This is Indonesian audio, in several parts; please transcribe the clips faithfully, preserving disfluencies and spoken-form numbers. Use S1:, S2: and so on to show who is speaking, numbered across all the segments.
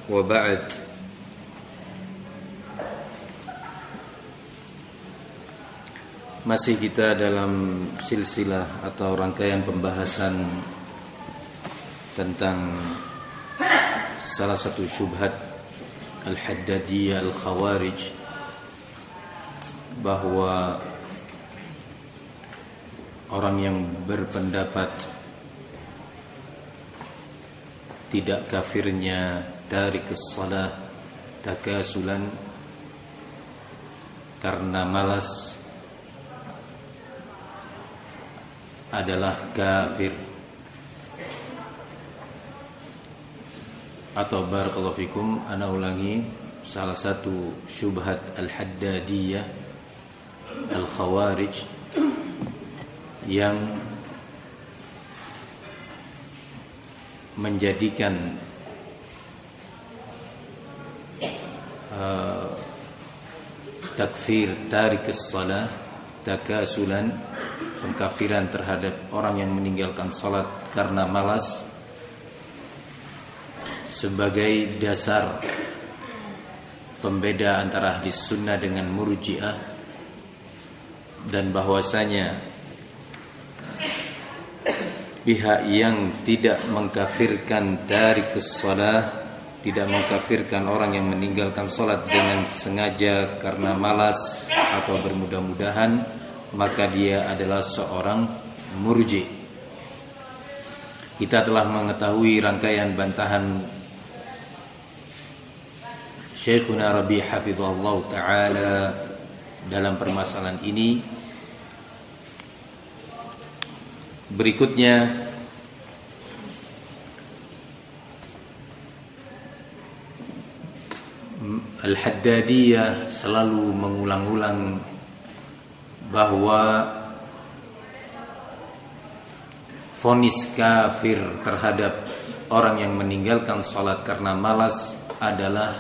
S1: Wa ba'd. Masih kita dalam silsilah atau rangkaian pembahasan tentang salah satu syubhat Al-Haddadiyah Al-Khawarij, bahwa orang yang berpendapat tidak kafirnya tarikus shalah takasulan karena malas adalah kafir. Atau barakallahu fikum, ana ulangi, salah satu syubhat Al-Haddadiyah Al-Khawarij yang menjadikan uh, takfir tarikus shalah takasulan, pengkafiran terhadap orang yang meninggalkan salat karena malas, sebagai dasar pembeda antara ahli sunnah dengan murji'ah, dan bahwasanya pihak yang tidak mengkafirkan tarikus shalah, tidak mengkafirkan orang yang meninggalkan salat dengan sengaja karena malas atau bermudah-mudahan, maka dia adalah seorang murji'. Kita telah mengetahui rangkaian bantahan Syekhuna Rabi' hafizahullah ta'ala dalam permasalahan ini. Berikutnya Al-Haddadiyah selalu mengulang-ulang bahwa vonis kafir terhadap orang yang meninggalkan salat karena malas adalah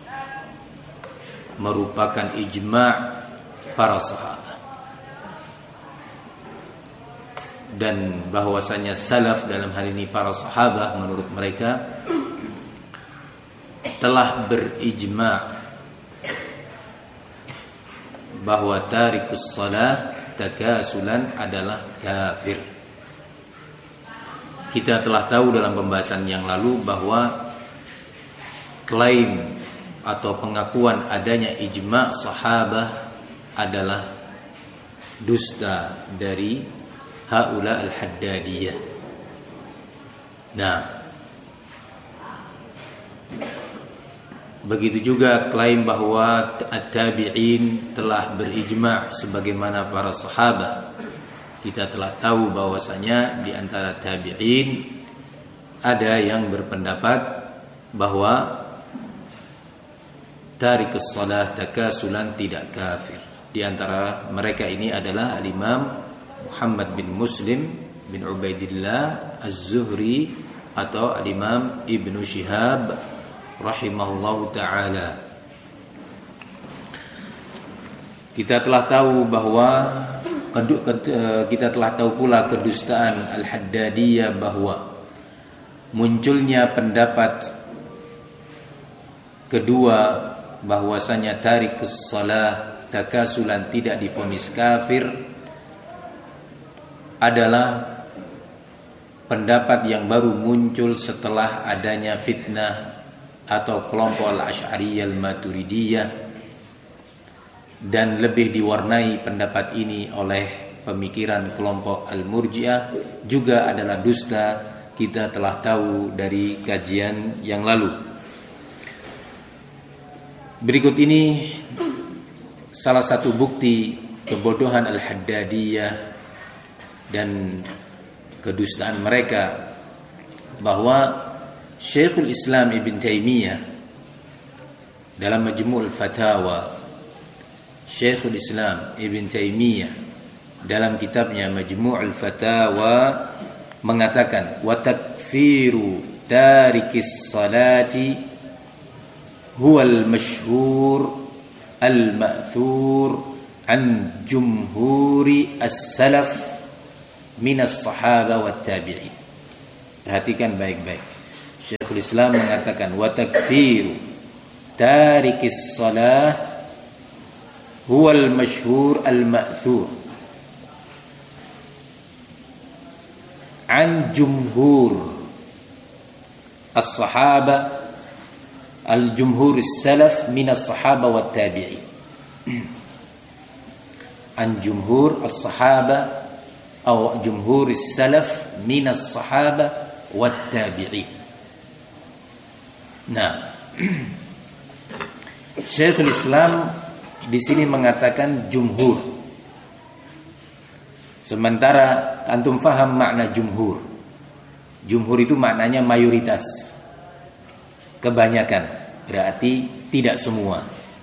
S1: merupakan ijma' para sahabat, dan bahwasanya salaf, dalam hal ini para sahabat, menurut mereka telah berijma' bahwa tarikus shalah takasulan adalah kafir. Kita telah tahu dalam pembahasan yang lalu bahwa klaim atau pengakuan adanya ijma' sahabah adalah dusta dari haula al-Haddadiyah. Nah, begitu juga klaim bahwa at-tabi'in telah berijma' sebagaimana para sahabat. Kita telah tahu bahwasanya di antara tabi'in ada yang berpendapat bahwa tarikus shalah takasulan tidak kafir. Di antara mereka ini adalah Al-Imam Muhammad bin Muslim bin Ubaidillah Az-Zuhri atau Al-Imam Ibnu Shihab rahimahullahu ta'ala. Kita telah tahu bahwa kita telah tahu pula kedustaan Al-Haddadiyah, bahwa munculnya pendapat kedua bahwasanya tarikus shalah takasulan tidak divonis kafir adalah pendapat yang baru muncul setelah adanya fitnah atau kelompok Al-Asy'ariyah Al-Maturidiyah, dan lebih diwarnai pendapat ini oleh pemikiran kelompok Al-Murji'ah, juga adalah dusta. Kita telah tahu dari kajian yang lalu. Berikut ini salah satu bukti kebodohan Al-Haddadiyah dan kedustaan mereka, bahwa Syekhul Islam Ibn Taimiyah dalam Majmu' al-Fatawa, Syekhul Islam Ibn Taimiyah dalam kitabnya Majmu' al-Fatawa mengatakan, wa takfiru tarikis salati huwa al-mashhur al-ma'thur an jumhuri as-salaf min as-sahaba wat tabi'in. Perhatikan baik-baik. Syekhul Islam mengatakan wa takfiru tarikis shalah huwa al-masyhur al-ma'thur an jumhur as-sahaba al-jumhur as-salaf min as-sahaba wat tabi'in an jumhur as-sahaba atau jumhur as-salaf min as-sahaba wat tabi'in. Nah, Syekhul Islam di sini mengatakan jumhur. Sementara antum faham makna jumhur. Jumhur itu maknanya mayoritas, kebanyakan, berarti tidak semua.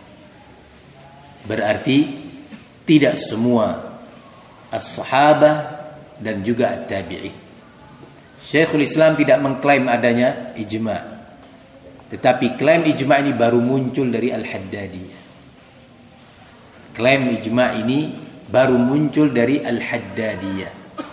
S1: Berarti tidak semua as-sahabah dan juga at-tabi'in. Syekhul Islam tidak mengklaim adanya ijma'. Tetapi klaim ijma' ini baru muncul dari Al-Haddadiyah. Klaim ijma' ini baru muncul dari Al-Haddadiyah.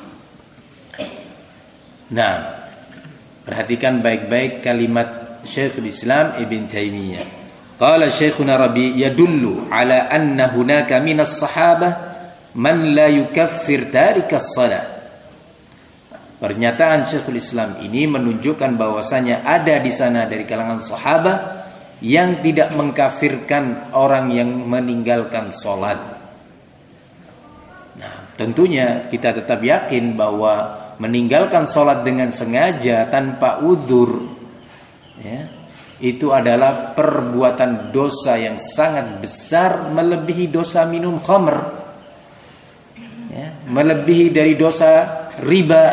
S1: Nah, perhatikan baik-baik kalimat Syekhul Islam Ibn Taimiyah. Qala Syekhuna Rabi yadullu ala anna hunaka minas sahabah man la yukaffir tarikas salat. Pernyataan Syekhul Islam ini menunjukkan bahwasanya ada di sana dari kalangan sahabat yang tidak mengkafirkan orang yang meninggalkan salat. Nah, tentunya kita tetap yakin bahwa meninggalkan salat dengan sengaja tanpa uzur, ya, itu adalah perbuatan dosa yang sangat besar, melebihi dosa minum khamr, ya, melebihi dari dosa riba,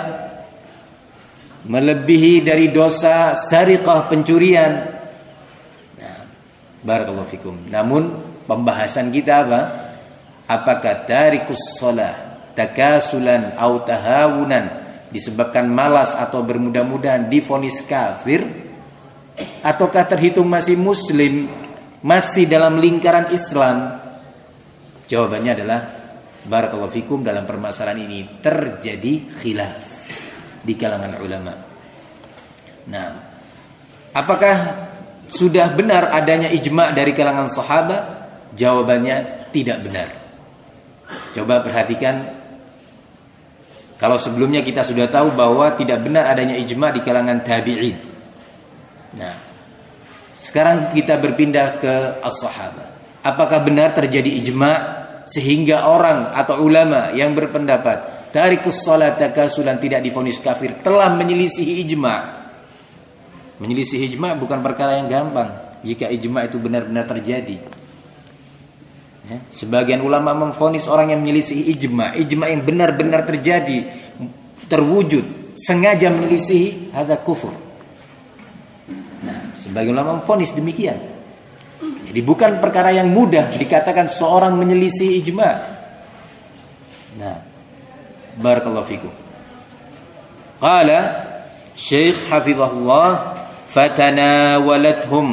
S1: melebihi dari dosa sariqah, pencurian. Nah, barakallahu fikum. Namun pembahasan kita apa? Apakah tarikus shalah takasulan atau tahawunan disebabkan malas atau bermudah-mudahan divonis kafir, ataukah terhitung masih muslim, masih dalam lingkaran Islam? Jawabannya adalah barakallahu fikum, dalam permasalahan ini terjadi khilaf di kalangan ulama. Nah, apakah sudah benar adanya ijma' dari kalangan sahabat? Jawabannya tidak benar. Coba perhatikan, kalau sebelumnya kita sudah tahu bahwa tidak benar adanya ijma' di kalangan tabi'in. Nah, sekarang kita berpindah ke as-sahabah. Apakah benar terjadi ijma' sehingga orang atau ulama yang berpendapat tarikus shalah takasulan tidak divonis kafir telah menyelisihi ijma'? Menyelisihi ijma' bukan perkara yang gampang jika ijma' itu benar-benar terjadi. Ya, sebagian ulama memvonis orang yang menyelisihi ijma', ijma' yang benar-benar terjadi, terwujud, sengaja menyelisihi, hadza kufur. Nah, sebagian ulama memvonis demikian. Jadi bukan perkara yang mudah dikatakan seorang menyelisihi ijma'. Nah, barakallahu fikum. Qala Syekh hafizahullah fatanawalathum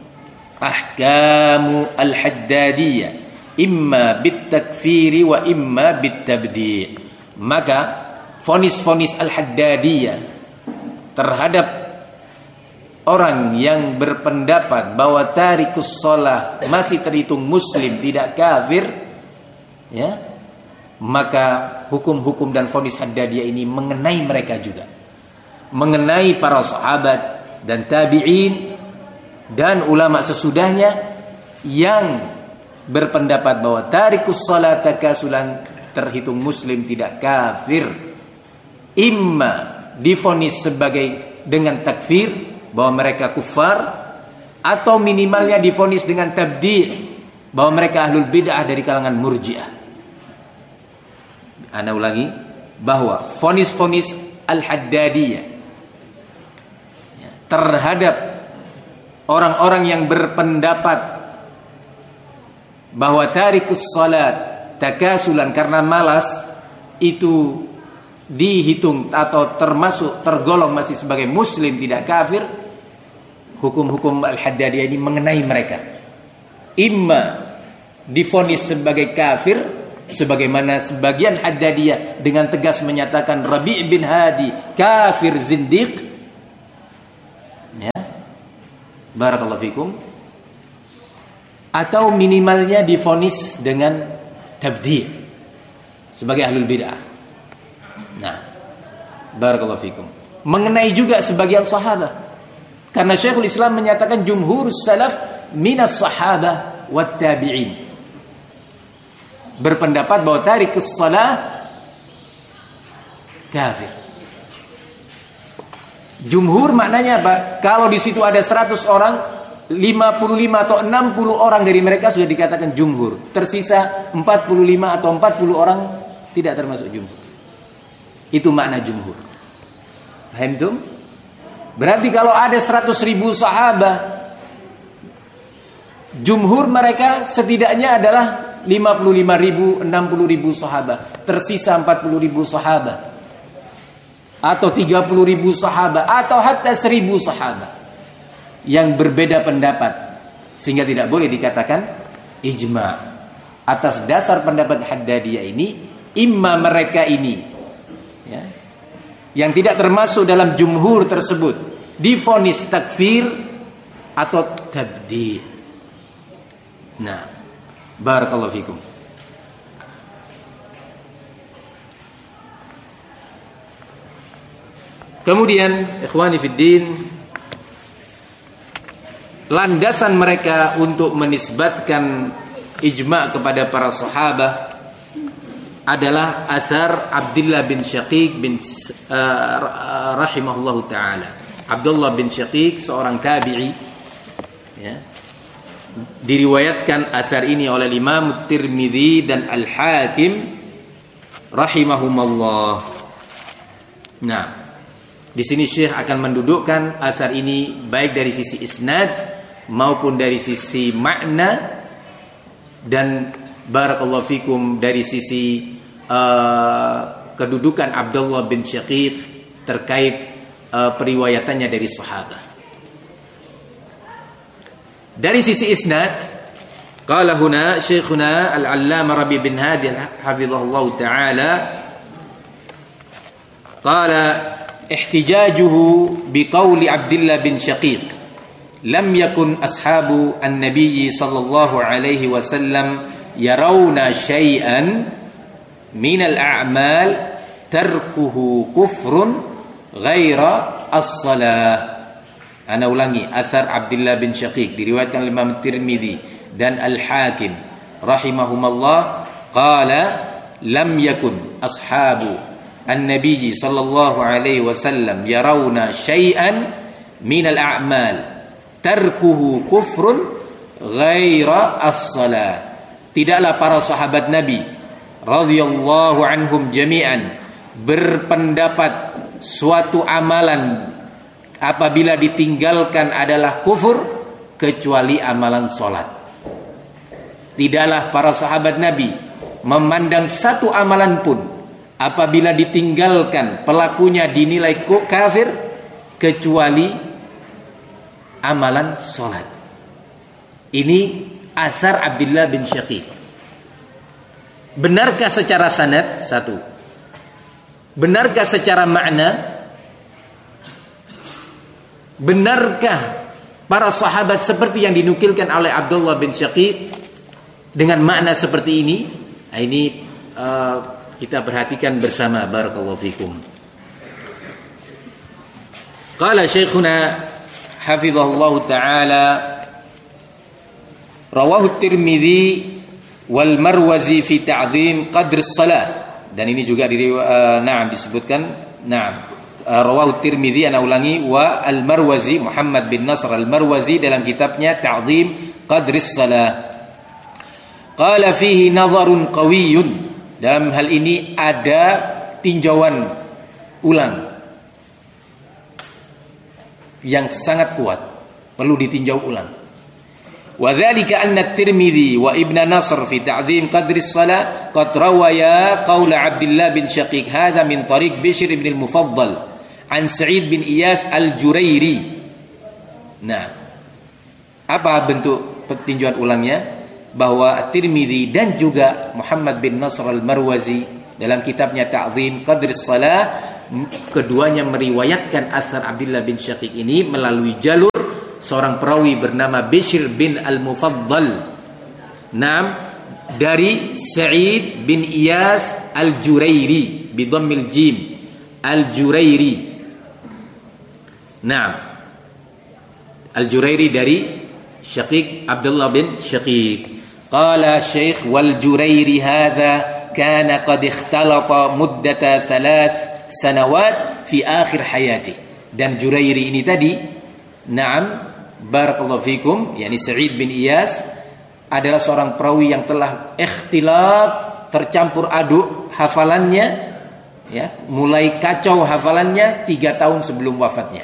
S1: ahkamu al-haddadiyah imma bitakfiri wa imma bitabdi'. Maka vonis-vonis al-haddadiyah terhadap orang yang berpendapat bahwa tarikus shalah masih terhitung muslim, tidak kafir, ya, maka hukum-hukum dan vonis haddadiyah ini mengenai mereka juga, mengenai para sahabat dan tabi'in dan ulama sesudahnya yang berpendapat bahwa tarikus shalah takasulan terhitung muslim, tidak kafir. Imma divonis sebagai dengan takfir, bahwa mereka kufar, atau minimalnya divonis dengan tabdi', bahwa mereka ahlul bid'ah dari kalangan murji'ah. Ana ulangi, bahwa vonis-vonis al-haddadiyah terhadap orang-orang yang berpendapat bahwa tarikus salat takasulan karena malas itu dihitung atau termasuk tergolong masih sebagai muslim, tidak kafir. Hukum-hukum al-haddadiyah ini mengenai mereka. Imma divonis sebagai kafir, sebagaimana sebagian haddadiyah dengan tegas menyatakan Rabi' bin Hadi kafir zindiq, Barakallahu fikum. Atau minimalnya divonis dengan tabdi' sebagai ahlul bid'ah. Nah, barakallahu fikum. Mengenai juga sebagian sahabat. Karena Syekhul Islam menyatakan jumhur salaf minas sahabah wat tabi'in. Berpendapat bahwa tarikus shalah kafir. Jumhur maknanya apa? Kalau di situ ada seratus orang, lima puluh lima atau enam puluh orang dari mereka sudah dikatakan jumhur. Tersisa empat puluh lima atau empat puluh orang tidak termasuk jumhur. Itu makna jumhur. Paham itu? Berarti kalau ada seratus ribu sahabat, jumhur mereka setidaknya adalah lima puluh lima ribu, enam puluh ribu sahabat. Tersisa empat puluh ribu sahabat, atau tiga puluh ribu sahabat, atau hatta seribu sahabat yang berbeda pendapat, sehingga tidak boleh dikatakan ijma. Atas dasar pendapat Haddadiyah ini, imma mereka ini ya, yang tidak termasuk dalam jumhur tersebut divonis takfir atau tabdi'. Nah, barakallahu fikum. Kemudian ikhwani fiddin, landasan mereka untuk menisbatkan ijma' kepada para sahabat adalah asar Abdullah bin Syaqiq bin uh, rahimahullahu taala. Abdullah bin Syaqiq seorang tabi'i ya. Diriwayatkan asar ini oleh Imam Tirmidzi dan Al-Hakim rahimahumallah. Nah, di sini Syekh akan mendudukkan asar ini baik dari sisi isnad maupun dari sisi makna, dan barakallahu fikum dari sisi uh, kedudukan Abdullah bin Syaqiq terkait uh, periwayatannya dari sahabat. Dari sisi isnad, qala huna Syekhuna Al-Allamah Rabi bin Hadi hafizahullah taala qala ihtijajuhu biqauli Abdullah bin Syaqiq lam yakun ashabu an-nabiy sallallahu alaihi wasallam yarawna syai'an minal a'mal tarkuhu kufrun ghaira as-salah. Ana ulangi, athar Abdullah bin Syaqiq diriwayatkan oleh Imam Tirmidzi dan Al-Hakim rahimahumallah qala lam yakun ashabu an-nabiy sallallahu alaihi wasallam yarawna syai'an minal a'mal tarkuhu kufrun ghaira as-salah. Tidaklah para sahabat Nabi radhiyallahu anhum jami'an berpendapat suatu amalan apabila ditinggalkan adalah kufur kecuali amalan salat. Tidaklah para sahabat Nabi memandang satu amalan pun apabila ditinggalkan pelakunya dinilai kafir kecuali amalan salat. Ini asar Abdullah bin Syaqiq. Benarkah secara sanad? Satu. Benarkah secara makna? Benarkah para sahabat seperti yang dinukilkan oleh Abdullah bin Syaqiq dengan makna seperti ini? Nah, ini uh, kita perhatikan bersama. Barakallahu fikum. Qala Syekhuna hafizahullahu taala rawahu Tirmidzi wal Marwazi fi ta'zim qadr as-salah, dan ini juga di uh, na'am disebutkan na'am uh, rawahu Tirmidzi, ana ulangi, wa al-Marwazi Muhammad bin Nasr al-Marwazi dalam kitabnya Ta'zim qadr as-salah. Qala fihi nadharun qawiyyun, dalam hal ini ada tinjauan ulang yang sangat kuat, perlu ditinjau ulang. وذلك أن الترمذي وابن نصر في تعظيم قدر الصلاة قد رويا قول عبد الله بن شقيق هذا من طريق بشر بن المفضل عن سعيد بن إياس الجريري. Nah, apa bentuk tinjauan ulangnya? Bahwa At-Tirmidzi dan juga Muhammad bin Nasr al-Marwazi dalam kitabnya Ta'zim Qadr as-Salah, keduanya meriwayatkan asar Abdullah bin Syaqiq ini melalui jalur seorang perawi bernama Bishr bin Al-Mufaddal. Naam, dari Sa'id bin Iyas Al-Jurairi bi dhammil jim, Al-Jurairi. Naam, Al-Jurairi dari Syaqiq Abdullah bin Syaqiq. Qala Syekh wal Jurairi hadha kana qad ikhtalata muddata thalath sanawat fi akhir hayati. Dan Jurairi ini tadi, na'am, barakallahu fikum, yakni Sa'id bin Iyas adalah seorang perawi yang telah ikhtilat, tercampur aduk hafalannya, ya, mulai kacau hafalannya tiga tahun sebelum wafatnya.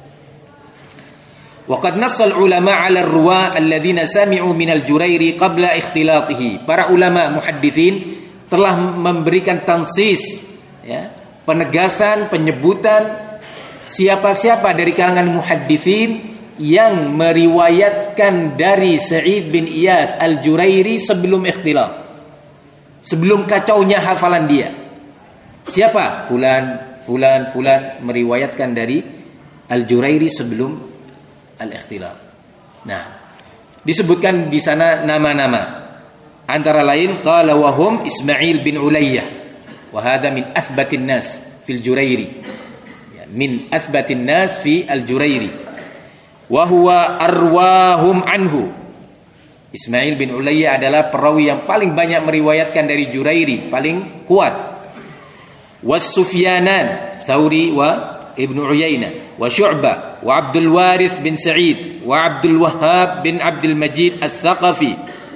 S1: Waqad nassal ulama 'ala ar-ruwa alladhina sami'u min al-Jurairi qabla ikhtilatihi. Para ulama muhadditsin telah memberikan tansis, ya, penegasan, penyebutan siapa-siapa dari kalangan muhadditsin yang meriwayatkan dari Sa'id bin Iyas Al-Jurairi sebelum ikhtilat, sebelum kacaunya hafalan dia. Siapa? Fulan, fulan, fulan meriwayatkan dari Al-Jurairi sebelum al-ikhtilaf. Nah, disebutkan di sana nama-nama. Antara lain qala wa hum Ismail bin Ulayyah wa hadha min athbatin nas fil Jurairi. Ya, min athbatin nas fi al-Jurairi. Wa huwa arwahum anhu. Ismail bin Ulayyah adalah perawi yang paling banyak meriwayatkan dari Jurairi, paling kuat. Was Sufyanan, Tsauri wa Ibnu Uyainah, wa Syu'bah, wa Abdul Warith bin Sa'id, wa Abdul Wahhab bin Abdul Majid Al-Thaqafi,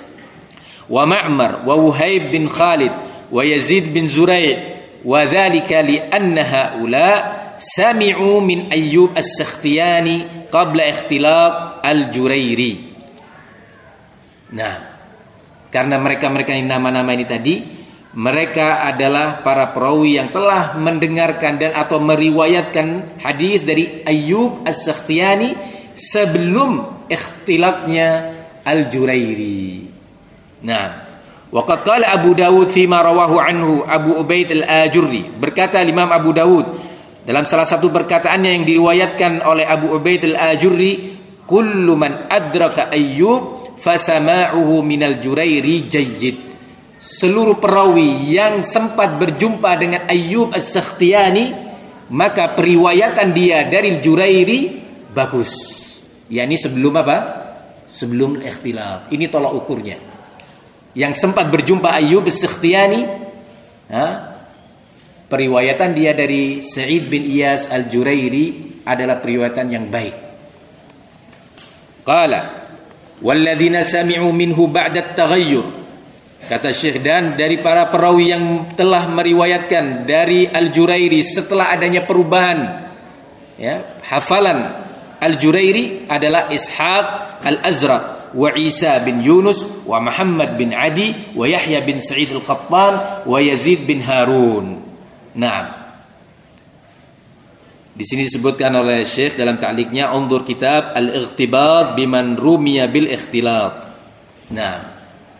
S1: wa Ma'mar, wa Wuhaib bin Khalid, wa Yazid bin Zurai', wa dhalika li anna haula sami'u min Ayyub As-Sakhtiyani qabla ikhtilaf Al-Jurairi. Nah, karena mereka-mereka ini nama-nama ini tadi, mereka adalah para perawi yang telah mendengarkan dan atau meriwayatkan hadis dari Ayyub As-Sakhtiyani sebelum ikhtilafnya Al-Jurairi. Nah, waqad qala Abu Dawud fi ma rawahu anhu Abu Ubaid Al-Ajurri. Berkata Imam Abu Dawud dalam salah satu perkataannya yang diriwayatkan oleh Abu Ubaid Al-Ajurri, kullu man adraka Ayyub fasama'uhu minal Jurairi jayyid. Seluruh perawi yang sempat berjumpa dengan Ayyub As-Sakhtiyani, maka periwayatan dia dari Jurairi bagus. yakni sebelum apa? Sebelum ikhtilaf. Ini tolak ukurnya. Yang sempat berjumpa Ayyub As-Sakhtiyani, periwayatan dia dari Sa'id bin Iyas Al-Jurairi adalah periwayatan yang baik. Qala walladzina sami'u minhu ba'da at-taghayyur. Kata Syekh, dan dari para perawi yang telah meriwayatkan dari Al-Jurairi setelah adanya perubahan, ya, hafalan Al-Jurairi adalah Ishaq Al-Azraq wa Isa bin Yunus wa Muhammad bin Adi wa Yahya bin Sa'id Al-Qattan wa Yazid bin Harun. Naam. Di sini disebutkan oleh Syekh dalam ta'liqnya, unzur kitab Al-Ightibat biman rumiya bil ikhtilaf. Naam.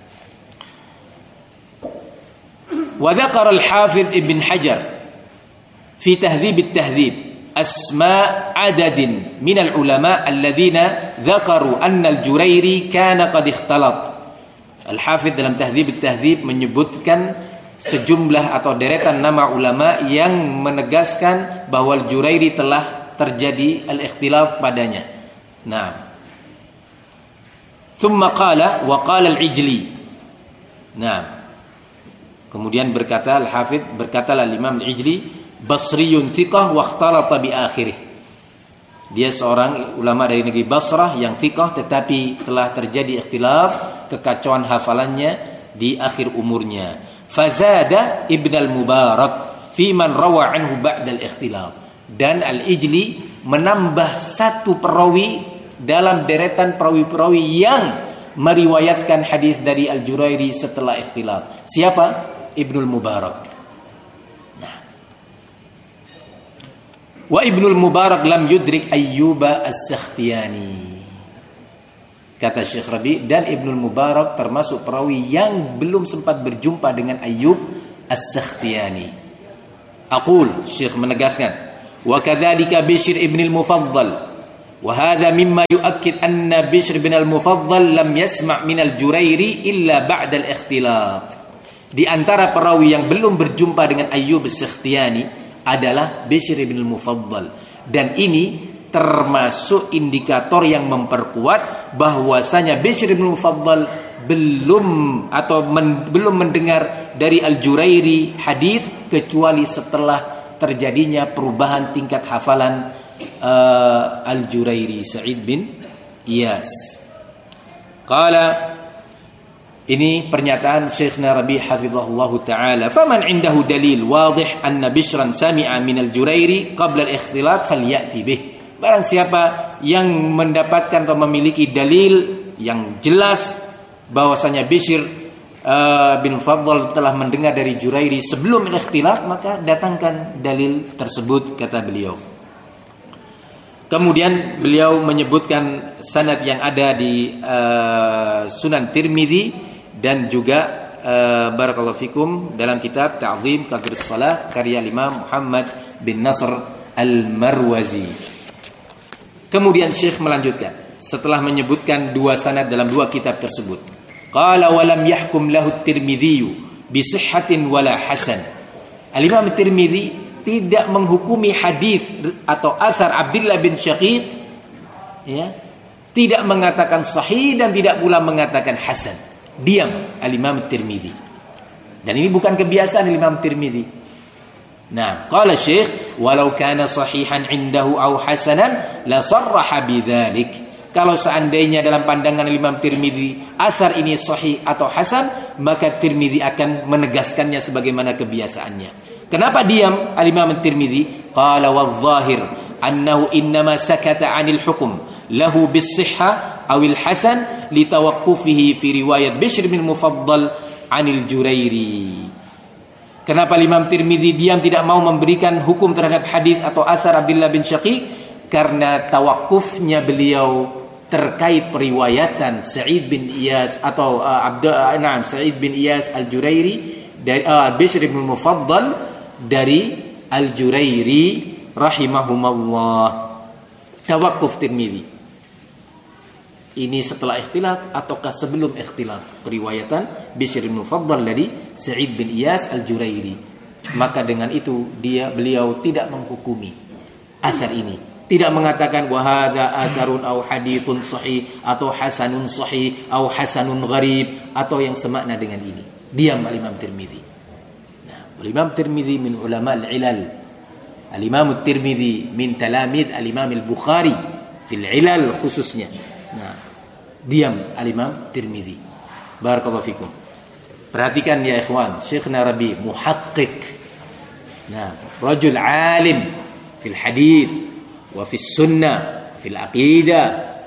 S1: Wa dzakara al-Hafidz Ibn Hajar fi Tahdhib at-Tahdhib asma' adadin min al-ulama alladhina dzakaru anna al-Jurairi kana qad ikhtalat. Al-Hafidz dalam Tahdhib at-Tahdhib menyebutkan sejumlah atau deretan nama ulama yang menegaskan bahwa Al-Jurairi telah terjadi al-ikhtilaf padanya. Nah, thumma qala wa qala al-Ijli. Nah, kemudian berkata Al-Hafidz, berkatalah Imam Al-Ijli, Basriyun thiqah wa ikhtalata bi akhirih. Dia seorang ulama dari negeri Basrah yang thiqah tetapi telah terjadi ikhtilaf, kekacauan hafalannya di akhir umurnya. Fazada Ibn al-Mubarak fi man rawa anhu ba'da al-ikhtilaf. Dan Al-Ijli menambah satu perawi dalam deretan perawi-perawi yang meriwayatkan hadis dari Al-Jurairi setelah ikhtilaf. Siapa? Ibnul Mubarak. Nah. Wa Ibnul Mubarak lam yudrik Ayyuba As-Sakhtiyani. Kata Syekh Rabi, dan Ibnul Mubarak termasuk perawi yang belum sempat berjumpa dengan Ayyub As-Sakhtiyani. Aqul, Syekh menegaskan, wa kadzalika Bishr ibn al-Mufaddal Wa hadha mimma yu'akkid anna Bishr bin al-Mufaddal lam yasma' min al-Jurairi illa ba'da al-ikhtilat. Di antara perawi yang belum berjumpa dengan Ayyub as-Sikhtiyani adalah Bishr bin al-Mufaddal, dan ini termasuk indikator yang memperkuat bahwasanya Bishr bin al-Mufaddal belum atau men, belum mendengar dari Al-Jurairi hadis kecuali setelah terjadinya perubahan tingkat hafalan uh, Al-Jurairi Sa'id bin Iyas. Qala, ini pernyataan Syekhna Rabi hafizahullahu taala, faman indahu dalil wadih anna Bishran sami'a min Al-Jurairi qabla al-ikhtilat falyati bih. Barang siapa yang mendapatkan atau memiliki dalil yang jelas bahwasanya Bishr uh, bin Faddal telah mendengar dari Jurairi sebelum al-ikhtilat, maka datangkan dalil tersebut, kata beliau. Kemudian beliau menyebutkan sanad yang ada di uh, Sunan Tirmidzi dan juga uh, barakallahu fikum dalam kitab Ta'zim Qadrus Shalah karya Imam Muhammad bin Nasr Al-Marwazi. Kemudian Syekh melanjutkan setelah menyebutkan dua sanad dalam dua kitab tersebut. Qala wa lam yahkum lahu at-Tirmidzi bi sihhatin wala hasan. Al-Imam At-Tirmidzi tidak menghukumi hadis atau asar Abdullah bin Syaqiq, ya, tidak mengatakan sahih dan tidak pula mengatakan hasan. Diam Al-Imam At-Tirmidzi. Dan ini bukan kebiasaan Al-Imam At-Tirmidzi. Nah, qala Syekh, walau kana sahihan indahu aw hasanan la sarraha bidzalik. Kalau seandainya dalam pandangan Imam Tirmidzi asar ini sahih atau hasan, maka Tirmidzi akan menegaskannya sebagaimana kebiasaannya. Kenapa diam Al-Imam Tirmidzi? Qala wadh-dhahir annahu innama sakata 'anil hukm lahu bis-sihha aw al-hasan litawaqqufihi fi riwayat Bishr bin Mufaddal 'anil Jurairi. Kenapa Imam Tirmidzi diam tidak mau memberikan hukum terhadap hadis atau asar Abdullah bin Syaqiq? Karena tawakufnya beliau terkait periwayatan Sa'id bin Iyas atau uh, Abd uh, nah, Sa'id bin Iyas Al-Jurairi dari uh, Bishr bin Mufaddal dari Al-Jurairi rahimahumallah. Tawakuf Tirmidzi. Ini setelah ikhtilat ataukah sebelum ikhtilat? Periwayatan Bishr bin Mufaddal dari Sa'id bin Iyas Al-Jurairi. Maka dengan itu dia beliau tidak menghukumi asar ini. Tidak mengatakan wa hadza asarun aw haditsun sahih atau hasanun sahih atau hasanun gharib atau yang semakna dengan ini. Diam Al-Imam Tirmidzi. Nah, Al-Imam Tirmidzi min ulama al-ilal. Al-Imam Tirmidzi min talamid Al-Imam Al-Bukhari fil ilal khususnya. Nah, diam Al-Imam Tirmidzi. Barakallahu fikum. Perhatikan ya ikhwan, Syekhna Rabi muhaqqiq. Nah, rajul alim fil hadith wa fis sunnah fil aqidah.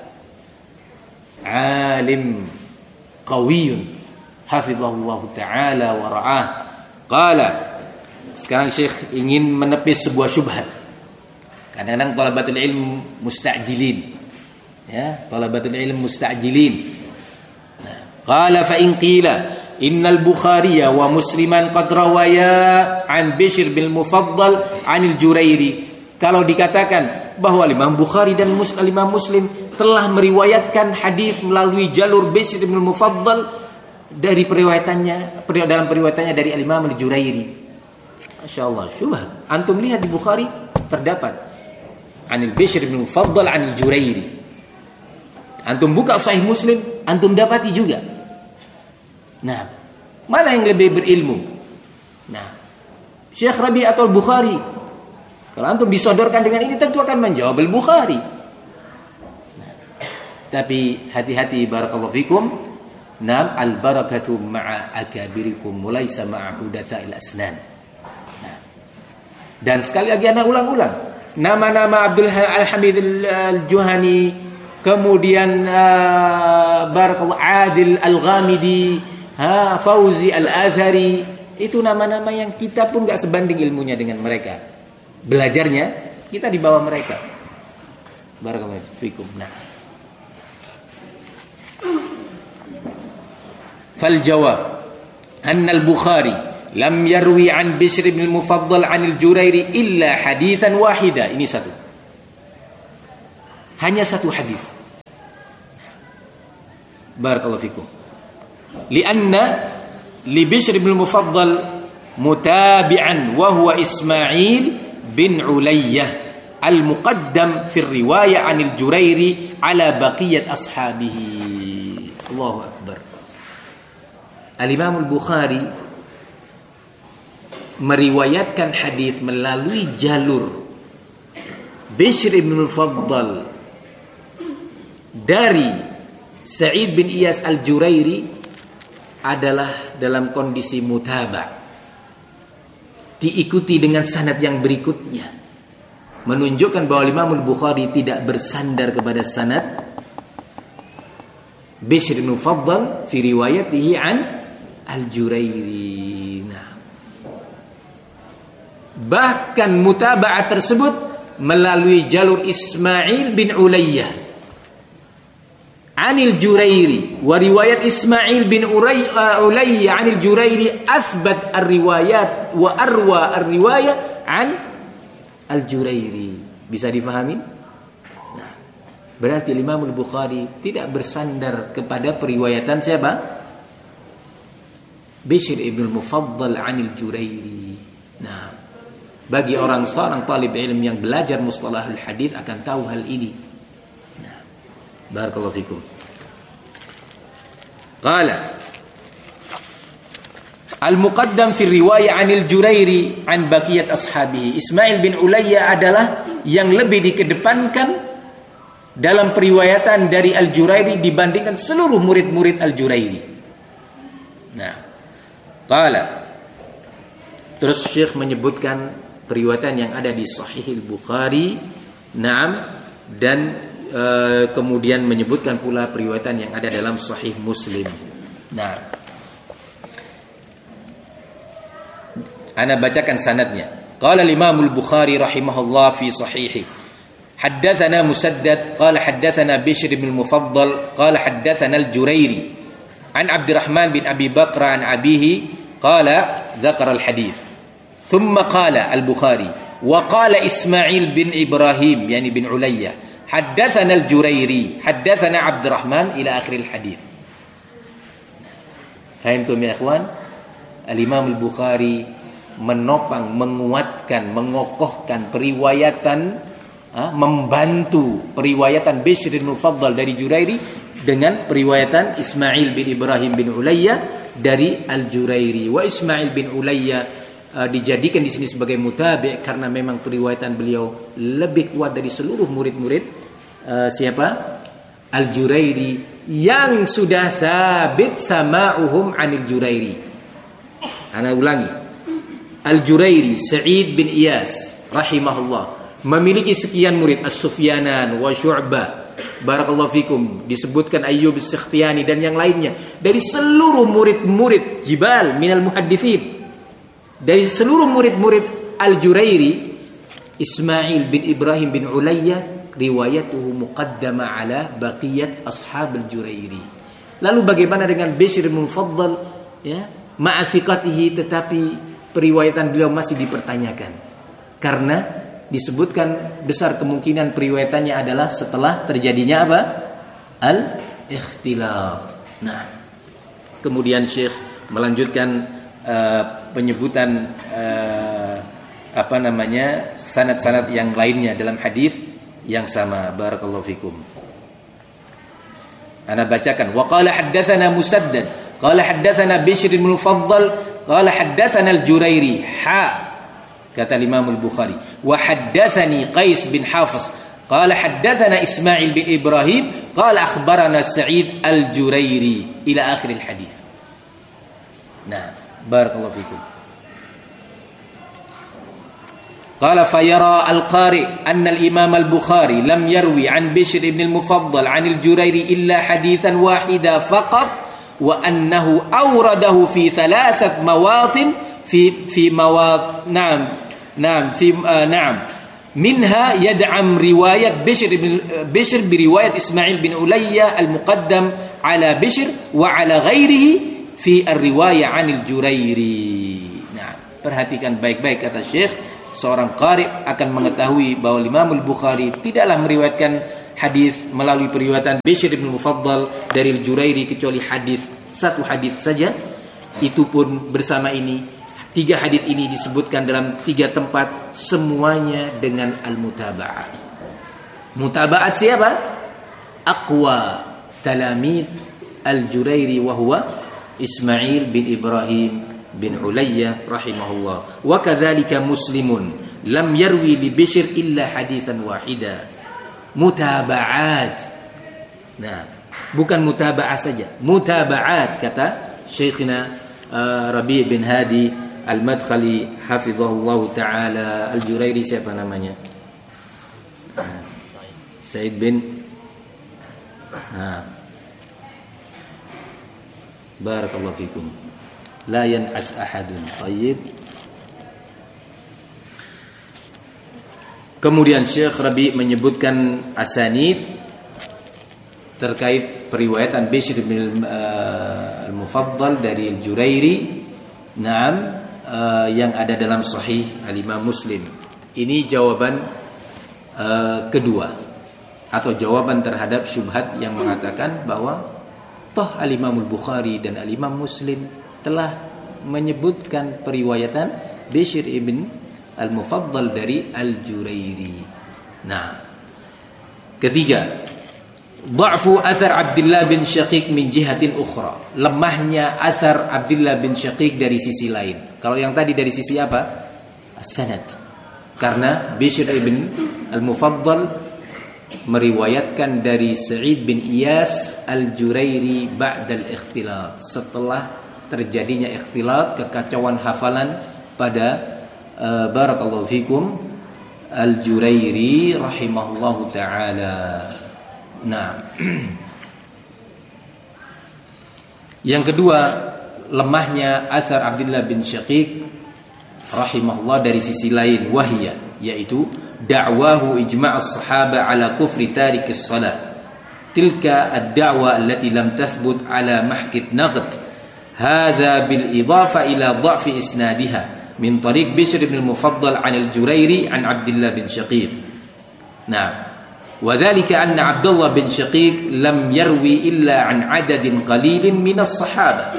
S1: Alim qawiyun hafizahullah taala wa ra'ah. Qala, sekarang Syekh ingin menepis sebuah syubhat. Kadang-kadang talabatul ilm musta'jilin. Ya, talabatul ilm musta'jilin. Nah, qala fa in qila innal Bukhari wa Musliman qad rawaya an Bishr bin Mufaddal anil Jurairi. Kalau dikatakan bahwa Imam Bukhari dan Muslim, Imam Muslim telah meriwayatkan hadis melalui jalur Bishr bin Mufaddal dari periwayatannya dalam periwayatannya dari Imam Al-Jurairi. Masyaallah, syubhat. Antum lihat di Bukhari terdapat anil Bishr bin Mufaddal anil Jurairi. Antum buka Sahih Muslim, antum dapati juga. Nah, mana yang lebih berilmu? Nah, Syekh Rabi atau Bukhari? Kalau antum disodorkan dengan ini tentu akan menjawab Al-Bukhari. Nah, tapi hati-hati barakallahu fikum. Nam al-barakatu ma'a akabirikum walaysa ma'a hudatsa'il asnan. Nah, dan sekali lagi ana ulang-ulang. Nama-nama Abdul Al-Hamid Al-Juhani, kemudian uh, barakallahu Adil Al-Ghamidi, ha, Fauzi Al-Athari, itu nama-nama yang kita pun enggak sebanding ilmunya dengan mereka. Belajarnya kita di bawah mereka. Barakallahu fikum. Nah, fal jawab anna al-Bukhari lam yarwi an Bishr bin Mufaddal an al-Jurairi illa haditsan wahida. Ini satu. hanya satu hadis. Barakallahu fikum. Lianna li Bishr bin Mufaddal mutabi'an wa huwa Ismail bin Ulayyah al-muqaddam fi riwayah 'anil Jurairi ala baqiyat ashabihi. Allahu akbar. Al-Imam Al-Bukhari meriwayatkan hadis melalui jalur Bishr bin Mufaddal dari Sa'id bin Iyas Al-Jurairi adalah dalam kondisi mutaba', diikuti dengan sanad yang berikutnya, menunjukkan bahwa Imam Al-Bukhari tidak bersandar kepada sanad Bishr bin Mufaddal fi riwayatihi an Al-Jurairi. Nah, bahkan mutaba'ah tersebut melalui jalur Ismail bin Ulayyah anil Jurairi, wa riwayat Ismail bin Ulayyah anil Jurairi athbat ar-riwayat wa arwa ar-riwayah an Al-Jurairi. Bisa difahami? Nah, berarti Imam Al-Bukhari tidak bersandar kepada periwayatan siapa? Bishr ibn Mufaddal anil Jurairi. Nah, bagi orang seorang talib ilmu yang belajar mustalahul hadis akan tahu hal ini. Nah, barakallahu fikum. Qala al-muqaddam fi riwayah 'anil Jurairi an baqiyat ashabihi. Ismail bin Ulayyah adalah yang lebih dikedepankan dalam periwayatan dari Al-Jurairi dibandingkan seluruh murid-murid Al-Jurairi. Nah, qala, terus Syekh menyebutkan periwayatan yang ada di Sahih Al-Bukhari, naam, dan e, kemudian menyebutkan pula periwayatan yang ada dalam Sahih Muslim. Nah, ana bacakan sanadnya. Qala al-Imam Al-Bukhari rahimahullah fi sahihi. Haddatsana Musaddad qala haddatsana Bishr bin Mufaddal qala haddatsana Al-Jurairi an Abdurrahman bin Abi Bakr an abihi qala dzakara al-hadits. Thumma qala Al-Bukhari wa qala Ismail bin Ibrahim yani bin Ulayyah haddatsana Al-Jurairi haddatsana Abdurrahman ila akhir al-hadits. Fahimtum ya ikhwan? Al-Imam Al-Bukhari menopang, menguatkan, mengokohkan periwayatan, ha, membantu periwayatan Bishr bin Mufaddal dari Jurairi dengan periwayatan Ismail bin Ibrahim bin Ulayyah dari Al-Jurairi. Wa Ismail bin Ulayyah uh, dijadikan di sini sebagai mutabi' karena memang periwayatan beliau lebih kuat dari seluruh murid-murid uh, siapa? Al-Jurairi yang sudah sabit sama'uhum 'anil Jurairi. Ana ulangi. Al-Jurairi Sa'id bin Iyas rahimahullah memiliki sekian murid, As-Sufyanan wa Syu'bah, barakallahu fikum, disebutkan Ayyub As-Sikhtiyani dan yang lainnya dari seluruh murid-murid jibal minal muhadditsin. Dari seluruh murid-murid Al-Jurairi, Ismail bin Ibrahim bin Ulayyah riwayatuhu muqaddama ala baqiyat ashab Al-Jurairi. Lalu bagaimana dengan Bishr bin Mufaddal, ya, ma'a thiqatihi, tetapi periwayatan beliau masih dipertanyakan karena disebutkan besar kemungkinan periwayatannya adalah setelah terjadinya apa? Al-ikhtilaf. Nah, kemudian Syekh melanjutkan uh, penyebutan uh, apa namanya sanad-sanad yang lainnya dalam hadis yang sama. Barakallahu fikum. Ana bacakan. Wa qala haddatsana Musaddad qala haddatsana Bishr bin Mufaddal qala haddatsana Al-Jurairi ha, kata Imam Al-Bukhari, wa haddatsani Qais bin Hafiz qala haddatsana Ismail bin Ibrahim qala akhbarana Sa'id Al-Jurairi ila akhir al-hadits. Nah, barakallahu fikum. Qala fayara al-qari anna al-Imam Al-Bukhari lam yarwi an Bishr ibn al-Mufaddal an Al-Jurairi illa hadithan wahida faqat wa annahu awradahu fi thalathat mawatin fi fi mawat na'am na'am fi uh, na'am minha yad'am riwayat Bishr bin Bishr bi riwayat Ismail bin Ulayyah al-muqaddam ala Bishr wa ala ghairihi fi ar-riwayah 'anil Jurairi. Nah, perhatikan baik-baik kata Syekh, seorang qari akan mengetahui bahwa Imam Al-Bukhari tidaklah meriwayatkan hadis melalui periwayatan Bishr bin Mufaddal dari Al-Jurairi kecuali hadis satu hadis saja. Itu pun bersama ini tiga hadis ini disebutkan dalam tiga tempat, semuanya dengan al-mutaba'ah. Mutaba'at siapa? Aqwa talamid Al-Jurairi wa huwa Ismail bin Ibrahim bin Ulayya rahimahullah. Wa kadzalika Muslimun lam yarwi li Bishr illa haditsan wahida. Mutaba'at. Nah, bukan mutaba'ah saja, mutaba'at kata Syekhina uh, Rabi' bin Hadi Al-Madkhali hafizahullah taala. Al-Jurairi siapa namanya? Said bin ha. Barakallahu fikum. La yan'as ahadun. Tayyib. Kemudian Syekh Rabi menyebutkan asanid terkait periwayatan Bishr bin uh, Al-Mufaddal dari Al-Jurairi, naam, uh, yang ada dalam Sahih Al-Imam Muslim. Ini jawaban uh, kedua atau jawaban terhadap syubhat yang mengatakan bahwa toh Al-Imam Al-Bukhari dan Al-Imam Muslim telah menyebutkan periwayatan Bishr ibn Al-Mufaddal dari Al-Jurairi. Nah, ketiga, dha'fu athar Abdullah bin Syaqiq min jihatin ukhra. Lemahnya athar Abdullah bin Syaqiq dari sisi lain. Kalau yang tadi dari sisi apa? As-sanad. Karena Bishr ibn Al-Mufaddal meriwayatkan dari Sa'id bin Iyas Al-Jurairi ba'dal ikhtilat, setelah terjadinya ikhtilat, kekacauan hafalan pada uh, barakallahu fikum Al-Jurairi rahimahullahu ta'ala. Nah, yang kedua, lemahnya asar Abdullah bin Syaqiq rahimahullah dari sisi lain, wahiyah, yaitu da'wahu ijma' as-sahaba ala kufri tarik as-salah. Tilka ad-da'wa allati lam tathbut ala mahkit naqd. Hadha bil idafa ila dha'fi isnadiha min tariq Bishr bin al-Mufaddal an al-Jurairi an Abdullah bin Syaqiq. Nah, wa dhalika anna Abdullah bin Syaqiq lam yarwi illa an adadin qalilin min as-sahaba.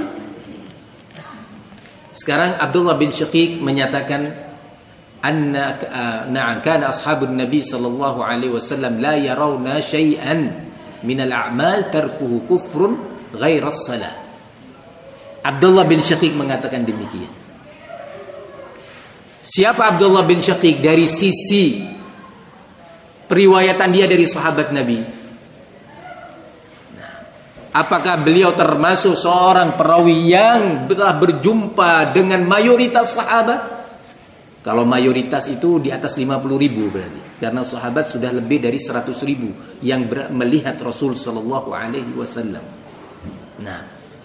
S1: Sekarang Abdullah bin Syaqiq menyatakan anna na'am kana ashabun nabi sallallahu alaihi wasallam la yarawna syai'an min al-a'mal tarkuhu kufrun ghaira as-salah. Abdullah bin Syaqiq mengatakan demikian. Siapa Abdullah bin Syaqiq dari sisi periwayatan dia dari sahabat Nabi? Nah, apakah beliau termasuk seorang perawi yang telah berjumpa dengan mayoritas sahabat? Kalau mayoritas itu di atas lima puluh ribu berarti. Karena sahabat sudah lebih dari seratus ribu yang ber- melihat Rasul sallallahu alaihi wasallam. Nah,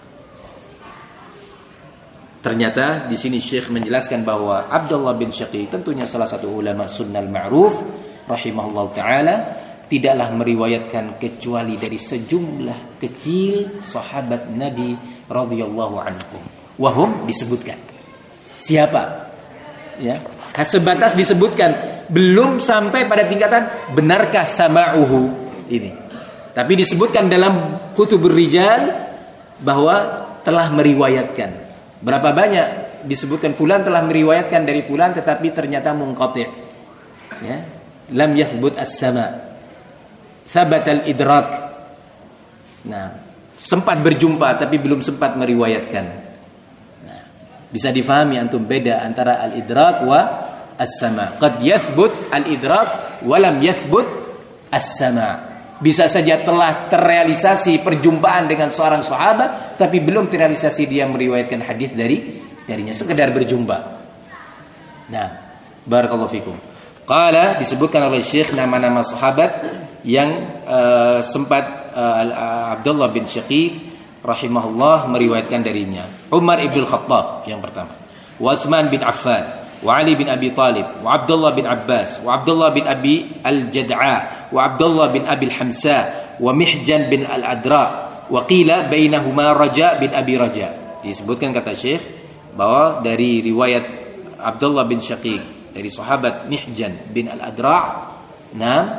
S1: ternyata di sini Syekh menjelaskan bahwa Abdullah bin Syaqiq tentunya salah satu ulama sunnah al-ma'ruf rahimahullah taala tidaklah meriwayatkan kecuali dari sejumlah kecil sahabat Nabi radhiyallahu anhum. Wahum disebutkan. Siapa? Ya, sebatas disebutkan, belum sampai pada tingkatan benarkah sama'uhu ini. Tapi disebutkan dalam kutubur rijal bahwa telah meriwayatkan. Berapa banyak disebutkan fulan telah meriwayatkan dari fulan tetapi ternyata munqati'. Ya, lam yathbut as-sama'. Thabat al-idrak. Nah, sempat berjumpa tapi belum sempat meriwayatkan. Bisa difahami antum beda antara al-idrak wa as-sama'. Qad yathbut al-idrak wa lam yathbut as-sama'. Bisa saja telah terrealisasi perjumpaan dengan seorang sahabat tapi belum terrealisasi dia meriwayatkan hadis dari darinya, sekedar berjumpa. Nah, barakallahu fikum. Qala disebutkan oleh Syekh nama-nama sahabat yang uh, sempat uh, Abdullah bin Syaqiq rahimahullah meriwayatkan darinya. Umar ibn Khattab yang pertama, wa Utsman bin Affan, wa Ali bin Abi Talib, wa Abdullah bin Abbas, wa Abdullah bin Abi al-Jad'a, wa Abdullah bin Abi al-Hamsa, wa Mihjan bin al-Adra, wa qila bainahuma Raja bin Abi Raja. Disebutkan kata Syekh bahwa dari riwayat Abdullah bin Syaqiq dari sahabat Mihjan bin al-Adra, nah,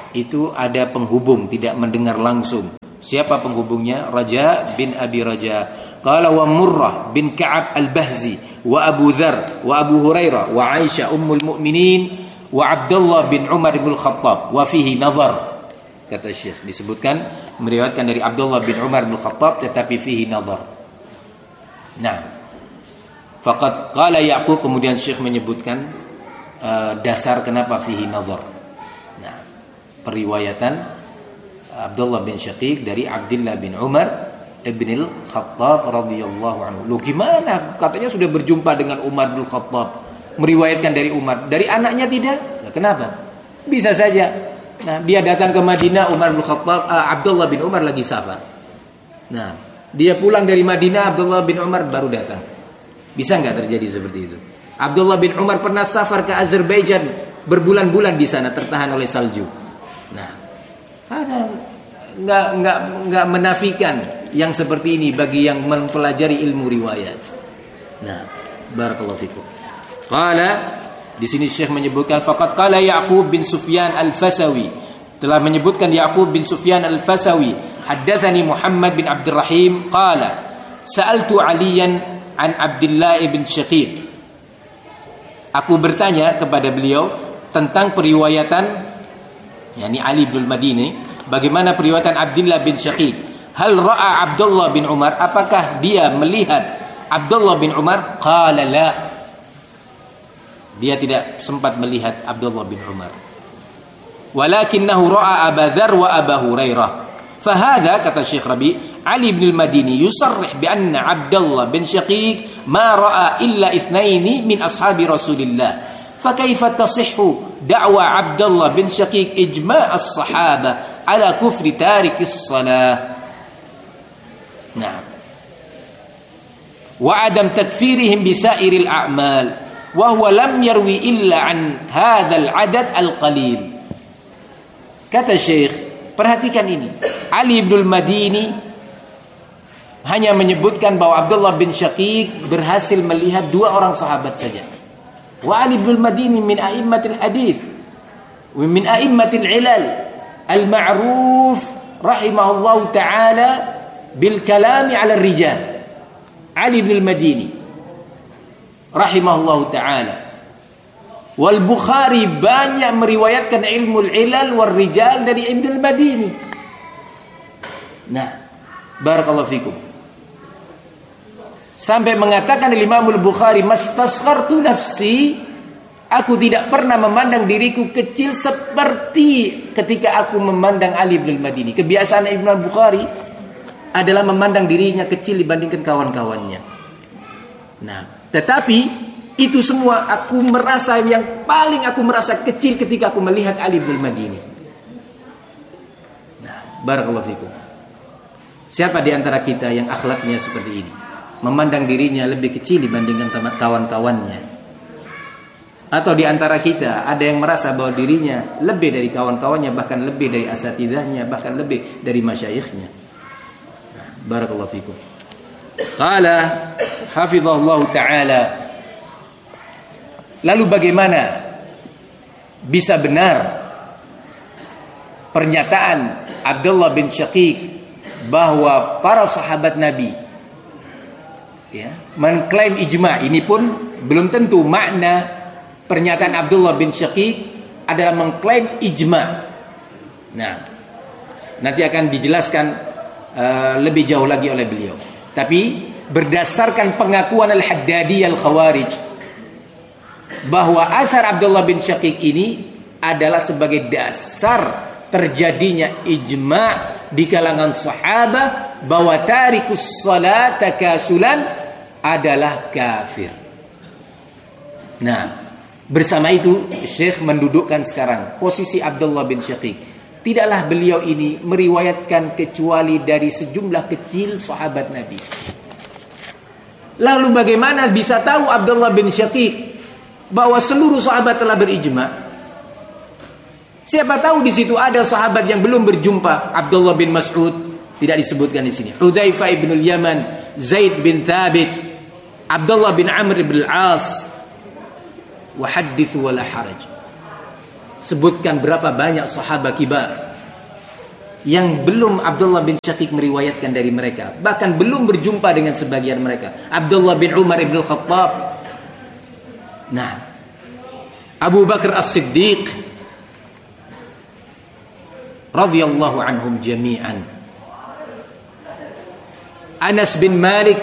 S1: itu ada penghubung, tidak mendengar langsung. Siapa penghubungnya? Raja bin Abi Raja. Qala wa Murrah bin Ka'ab al-Bahzi wa Abu Dzar wa Abu Hurairah wa Aisyah ummul mukminin wa Abdullah bin Umar bin Khattab wa fihi nazar. Kata Syekh, disebutkan meriwayatkan dari Abdullah bin Umar bin Khattab tetapi fihi nazar. Nah, faqad qala Ya'qub, kemudian Syekh menyebutkan uh, dasar kenapa fihi nazar. Nah, periwayatan Abdullah bin Syaqiq dari Abdullah bin Umar ibn al-Khattab radhiyallahu anhu. Lu gimana? Katanya sudah berjumpa dengan Umar bin Khattab, meriwayatkan dari Umar, dari anaknya tidak? Nah, kenapa? Bisa saja. Nah, dia datang ke Madinah, Umar bin Khattab, uh, Abdullah bin Umar lagi safar. Nah, dia pulang dari Madinah, Abdullah bin Umar baru datang. Bisa nggak terjadi seperti itu? Abdullah bin Umar pernah safar ke Azerbaijan, berbulan-bulan di sana tertahan oleh salju. Nah, ada nggak nggak nggak menafikan yang seperti ini bagi yang mempelajari ilmu riwayat. Nah, barakallahu fikum. Qala, di sini Syekh menyebutkan faqad qala Ya'qub bin Sufyan al-Fasawi, telah menyebutkan Ya'qub bin Sufyan al-Fasawi, haddatsani Muhammad bin Abdurrahim qala sa'altu Aliyan an Abdullah bin Syaqiq. Aku bertanya kepada beliau tentang periwayatan yakni Ali bin Madini, bagaimana periwayatan Abdullah bin Syaqiq. Hal ra'a Abdullah bin Umar, apakah dia melihat Abdullah bin Umar? Qala la. Dia tidak sempat melihat Abdullah bin Umar. Walakinnahu ra'a Abu Dzar wa Abu Hurairah. Fahadha, kata Syekh Rabi, Ali bin al-Madini yusarrih bi anna Abdullah bin Syaqiq ma ra'a illa ithnaini min ashabi Rasulillah. Fakaifa tasihhu da'wa Abdullah bin Syaqiq ijma' as-sahaba ala kufri tarik as-salah. Nah, wa adam takfirihim bisairil a'mal wa huwa lam yarwi illa an hadzal adad al-qalil. Kata Syekh, perhatikan ini. Ali bin Madini hanya menyebutkan bahwa Abdullah bin Syaqiq berhasil melihat dua orang sahabat saja. Wa Ali bin Madini min a'immatil hadis wa min a'immatil ilal al-ma'ruf rahimahullahu ta'ala bil kalami 'ala ar-rijal. Ali bin Madini rahimahullahu ta'ala. Wal Bukhari banyak meriwayatkan ilmu al-ilal wal rijal dari Ibnu al-Madini. Nah, barakallahu fikum. Sampai mengatakan Imam al-Bukhari, mastasghartu nafsi, aku tidak pernah memandang diriku kecil seperti ketika aku memandang Ali bin al-Madini. Kebiasaan Imam al-Bukhari adalah memandang dirinya kecil dibandingkan kawan-kawannya. Nah, tetapi itu semua aku merasa yang paling aku merasa kecil ketika aku melihat Ali bin Madini. Nah, barakallahu fikum. Siapa di antara kita yang akhlaknya seperti ini? Memandang dirinya lebih kecil dibandingkan kawan-kawannya. Atau di antara kita ada yang merasa bahwa dirinya lebih dari kawan-kawannya, bahkan lebih dari asatidahnya, bahkan lebih dari masyayikhnya. Nah, barakallahu fikum. Qala hafizahullah ta'ala. Lalu bagaimana bisa benar pernyataan Abdullah bin Syaqiq bahwa para sahabat Nabi ya, mengklaim ijma'? Ini pun belum tentu makna pernyataan Abdullah bin Syaqiq adalah mengklaim ijma'. Nah, nanti akan dijelaskan uh, lebih jauh lagi oleh beliau. Tapi berdasarkan pengakuan Al-Haddadi Al-Khawarij bahwa asar Abdullah bin Syaqiq ini adalah sebagai dasar terjadinya ijma' di kalangan sahabat bahwa tarikus salat takasulan adalah kafir. Nah, bersama itu Syekh mendudukkan sekarang posisi Abdullah bin Syaqiq. Tidaklah beliau ini meriwayatkan kecuali dari sejumlah kecil sahabat Nabi. Lalu bagaimana bisa tahu Abdullah bin Syaqiq bahwa seluruh sahabat telah berijma'? Siapa tahu di situ ada sahabat yang belum berjumpa. Abdullah bin Mas'ud tidak disebutkan di sini. Hudzaifah ibn al-Yaman, Zaid bin Thabit, Abdullah bin Amr bin al-As. Wa hadithu wa la haraj. sebutkan berapa banyak sahabat kibar yang belum Abdullah bin Syaqiq meriwayatkan dari mereka, bahkan belum berjumpa dengan sebagian mereka. Abdullah bin Umar ibn Khattab, nah, Abu Bakar As-Siddiq radhiyallahu anhum jami'an, Anas bin Malik,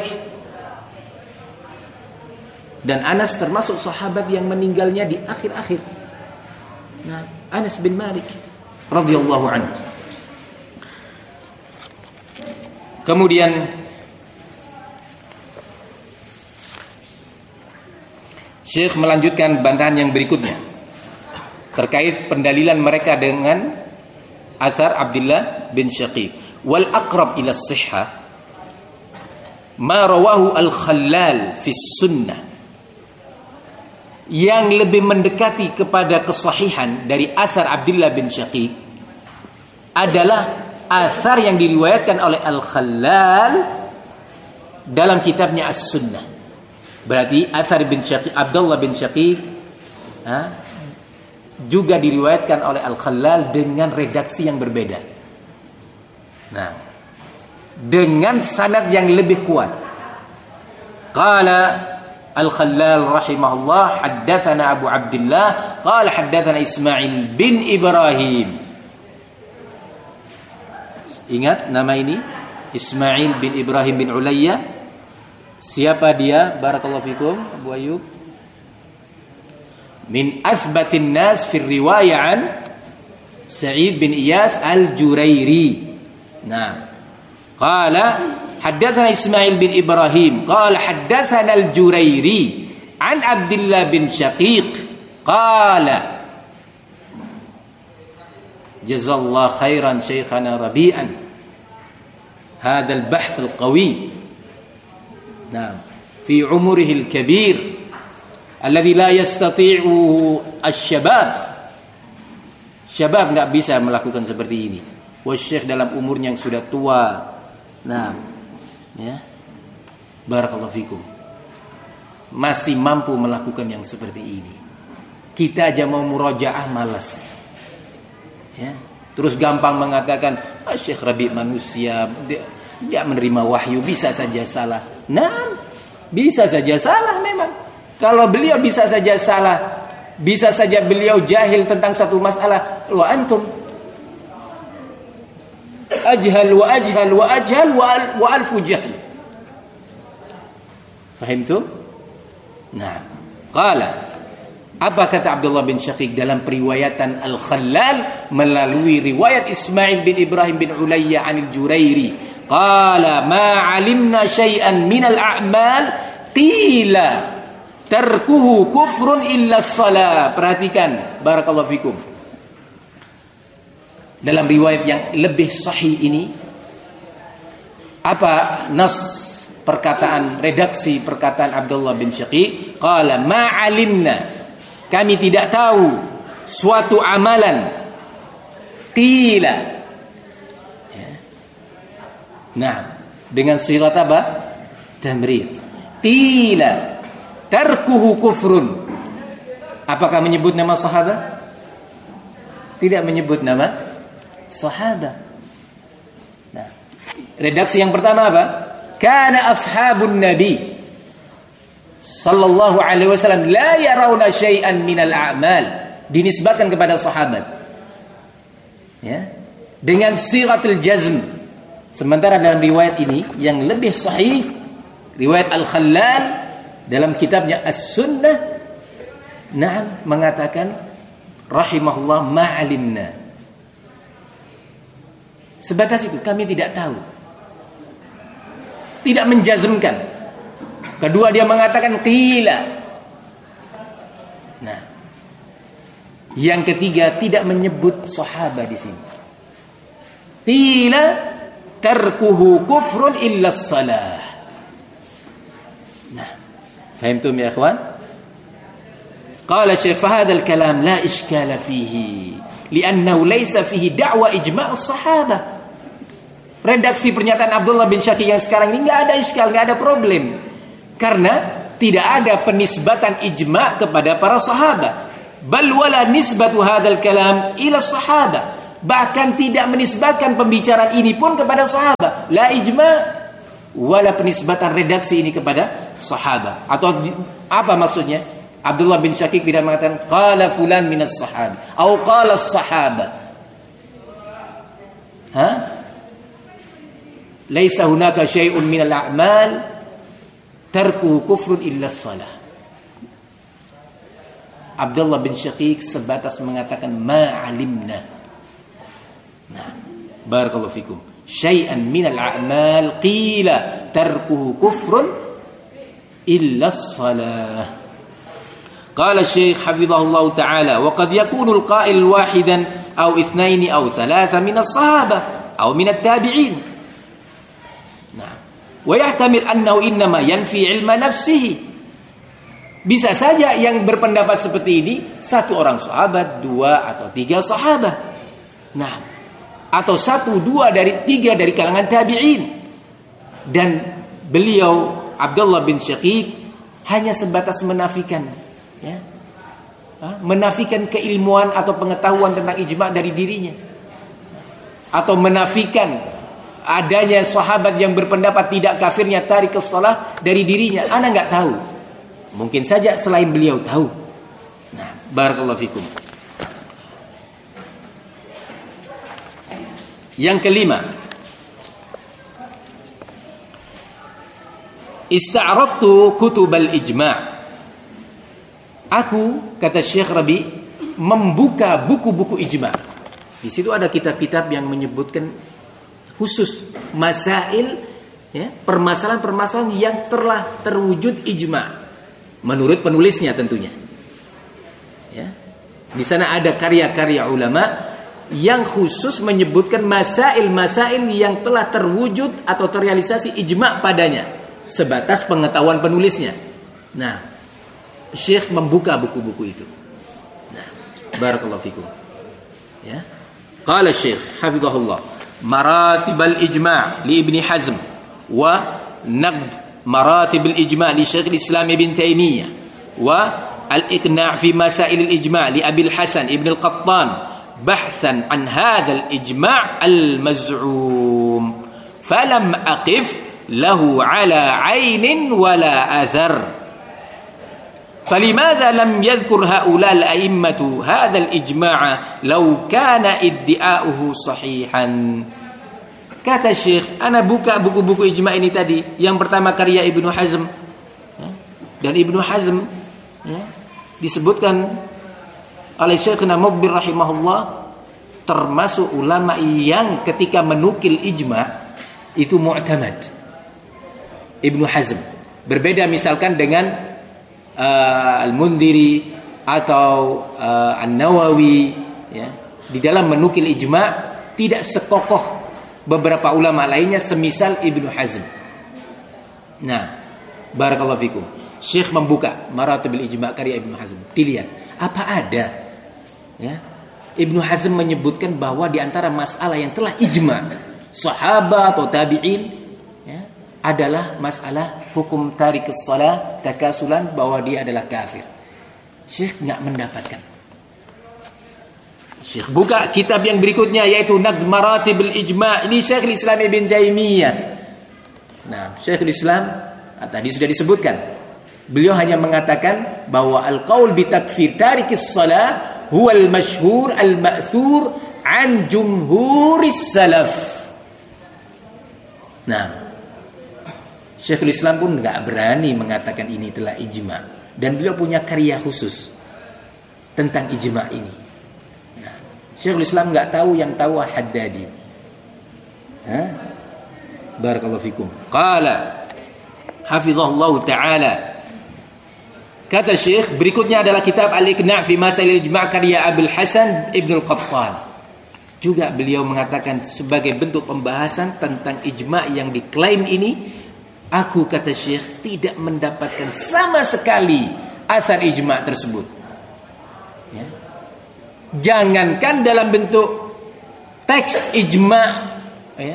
S1: dan Anas termasuk sahabat yang meninggalnya di akhir-akhir. Nah, Anas bin Malik radhiyallahu anhu. Kemudian Syekh melanjutkan bantahan yang berikutnya terkait pendalilan mereka dengan athar Abdullah bin Syaqiq. Wal aqrab ila as-sihhah ma rawahu al-Khallal fi sunnah. Yang lebih mendekati kepada kesahihan dari athar Abdullah bin Syaqiq adalah athar yang diriwayatkan oleh Al-Khallal dalam kitabnya As-Sunnah. Berarti athar bin Syaqiq, Abdullah bin Syaqiq, ha, juga diriwayatkan oleh Al-Khallal dengan redaksi yang berbeda. Nah, dengan sanad yang lebih kuat. Qala Al-Khallal rahimahullah, haddatsana Abu Abdullah qala haddatsana Ismail bin Ibrahim. Ingat nama ini, Ismail bin Ibrahim bin Ulayya. Siapa dia? Barakallahu fikum Abu Ayyub. Min athbatin nas fi riwayah an Sa'id bin Iyas al-Jurairi. Nah, qala haddatsana Ismail bin Ibrahim qala haddatsana al-Jurairi an Abdullah bin Syaqiq qala jazallahu khairan syekhana Rabi'an hadha al-bahth al-qawi. Nah, fi umurihi al-kabir alladhi la yastati'u asy-syabab. Syabab enggak bisa melakukan seperti ini. Wasyekh dalam umurnya yang sudah tua. Nah, ya. Barakallahu fikum. Masih mampu melakukan yang seperti ini. Kita aja mau murajaah malas. Ya. Terus gampang mengatakan, ah, Syekh Rabi manusia, dia, dia menerima wahyu, bisa saja salah. Nah, bisa saja salah memang. Kalau beliau bisa saja salah, bisa saja beliau jahil tentang satu masalah. Wa antum ajhal wa ajhal wa ajhal wa, al, wa alfu jahl. Faham tu? Nah, qala, apa kata Abdullah bin Syaqiq dalam periwayatan Al-Khallal melalui riwayat Ismail bin Ibrahim bin Ulayya anil Jurairi? Qala ma alimna syai'an minal a'mal qila tarkuhu kufrun illa shalah. Perhatikan, barakallahu fikum. Dalam riwayat yang lebih sahih ini, apa nas perkataan, redaksi perkataan Abdullah bin Syaqiq? Qala ma alimna, kami tidak tahu suatu amalan qila, ya. Nah, dengan sigat apa? Tamrid. Qila tarkuhu kufrun. Apakah menyebut nama sahabat? Tidak menyebut nama sahabat. Nah, redaksi yang pertama apa? Kana ashabun nabi sallallahu alaihi wasallam la yarawna syai'an minal a'mal, dinisbatkan kepada sahabat, ya, dengan siratul jazm. Sementara dalam riwayat ini yang lebih sahih, riwayat Al-Khallal dalam kitabnya As-Sunnah, nah, mengatakan rahimahullah ma'alimna. Sebatas itu, kami tidak tahu, tidak menjazmkan. Kedua, dia mengatakan qila. Nah, yang ketiga, tidak menyebut sahabat di sini. Qila tarkuhu kufrun illa shalah. Nah, fahimtum ya ikhwan? Qala Syekh fa hadzal kalam la iskala fihi li'annahu laysa fihi da'wa ijma' as-sahabah. Redaksi pernyataan Abdullah bin Syaqiq yang sekarang ini enggak ada iskal, enggak ada problem. Karena tidak ada penisbatan ijma' kepada para sahabat. Bal wala nisbatu hadzal kalam ila sahabah. Bahkan tidak menisbatkan pembicaraan ini pun kepada sahabat. La ijma' wala penisbatan redaksi ini kepada sahabat. Atau apa maksudnya? Abdullah bin Syakik tidak mengatakan qala fulan minas sahabat atau qala as-sahabat. Ha? Laisa hunaka syai'un minal a'mal tarkuhu kufrun illa as-salah. Abdullah bin Syakik sebatas mengatakan ma'alimna. Nah, barakallahu fikum. Syai'an minal a'mal qila tarkuhu kufrun illa as-salah. Qala Syekh hafizahullah ta'ala wa qad yakunu al-qa'il wahidan aw ithnain aw thalatha min as-sahabah aw min at-tabi'in. Nah, wa yahtamil annahu innama yanfi ilma nafsihi. Bisa saja yang berpendapat seperti ini satu orang sahabat, dua atau tiga sahabat. Nah, atau satu, dua dari tiga dari kalangan tabi'in. Dan beliau Abdullah bin Syakik hanya sebatas menafikan, ya, menafikan keilmuan atau pengetahuan tentang ijma' dari dirinya, atau menafikan adanya sahabat yang berpendapat tidak kafirnya tarikus shalah dari dirinya. Ana nggak tahu. Mungkin saja selain beliau tahu. Nah, barakallahu fikum. Yang kelima, ista'radtu kutubal ijma'. Aku, kata Syekh Rabi, membuka buku-buku ijma'. Di situ ada kitab-kitab yang menyebutkan khusus masail, ya, permasalahan-permasalahan yang telah terwujud ijma'. Menurut penulisnya tentunya. Ya. Di sana ada karya-karya ulama yang khusus menyebutkan masail-masail yang telah terwujud atau terrealisasi ijma' padanya, sebatas pengetahuan penulisnya. Nah, Syekh membuka buku-buku itu. Nah, barakallahu fikum. Ya. Qala Syekh hafizahullah, maratibal ijma' li Ibni Hazm wa naqd maratib al-ijma' li Syekh al-Islam Ibn Taimiyah wa al-iqna' fi masail al-ijma' li Abi al-Hasan Ibn al-Qattan bahthan an hadha al-ijma' al-maz'um falam aqif lahu ala 'ainin wala athar. فلماذا لم يذكر هؤلاء الأئمة هذا الإجماع لو كان ادعاؤه صحيحا. Kata Syekh, ana buka buku-buku ijma' ini tadi. Yang pertama karya Ibnu Hazm, ya, dan Ibnu Hazm, ya, disebutkan oleh Syekhna Muqbil rahimahullah termasuk ulama yang ketika menukil ijma' itu mu'tamad. Ibnu Hazm berbeda misalkan dengan uh, Al-Mundhiri atau uh, An-Nawawi, ya, di dalam menukil ijma' tidak sekokoh beberapa ulama lainnya semisal Ibnu Hazm. Nah, barakallahu fikum. Syekh membuka maratibul ijma' karya Ibnu Hazm. Dilihat, apa ada, ya, Ibnu Hazm menyebutkan bahwa di antara masalah yang telah ijma' sahabat atau tabi'in, ya, adalah masalah hukum tarikus shalah takasulan, bahwa dia adalah kafir. Syekh enggak mendapatkan. Syekh buka kitab yang berikutnya, yaitu Naqd Maratibul Ijma'. Ini Syekh Islam Ibn Taimiyah. Nah, Syekh Islam tadi sudah disebutkan. Beliau hanya mengatakan bahwa al-qaul bi takfir tarikis shalah huwa al-masyhur al-ma'thur an jumhuris salaf. Nah, Syekh Islam pun enggak berani mengatakan ini telah ijma', dan beliau punya karya khusus tentang ijma' ini. Syekhul Islam enggak tahu, yang tahu Haddadi. Ha? Barakallahu fikum. Qala hafizahullah taala. Kata Syekh, berikutnya adalah kitab Al-Iqna' fi Masail Ijma' karya Abul Hasan Ibn al-Qattan. Juga beliau mengatakan sebagai bentuk pembahasan tentang ijma' yang diklaim ini, aku, kata Syekh, tidak mendapatkan sama sekali asar ijma' tersebut. Ya. Jangankan dalam bentuk teks ijma', ya,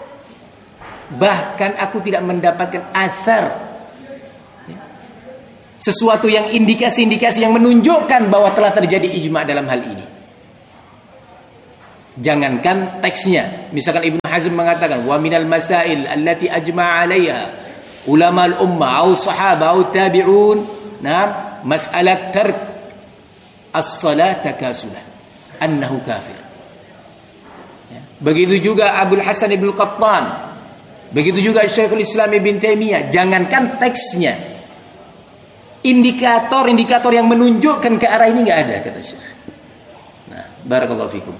S1: bahkan aku tidak mendapatkan asar, ya, sesuatu yang indikasi-indikasi yang menunjukkan bahwa telah terjadi ijma' dalam hal ini. Jangankan teksnya, misalkan Ibnu Hazm mengatakan wa minal masail allati ajma'a 'alaiha ulama al-ummah au sahaba au tabi'un, nah, mas'alat tark as-salat takasulan annahu kafir. Ya. Begitu juga Abdul Hasan Ibnu Qattan, begitu juga Syekhul Islam Ibn Taimiyah. Jangankan teksnya, indikator-indikator yang menunjukkan ke arah ini nggak ada, kata Syekh. Nah, barakallahu fikum.